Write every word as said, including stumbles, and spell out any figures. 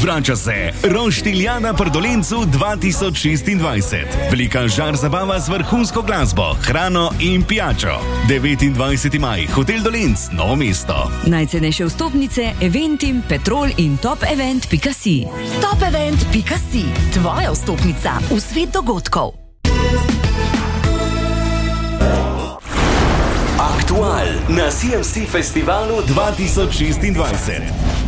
Vrača se Roštiljana pri Dolencu dva tisoč šestindvajset. Velika žar zabava z vrhunsko glasbo, hrano in pijačo. devetindvajseti maj, Hotel Dolenc, Novo mesto. Najcenejše vstopnice Eventim, Petrol in topevent pika si. topevent pika si, tvoja vstopnica v svet dogodkov. Aktual na C F C festivalu dva tisoč šestindvajset.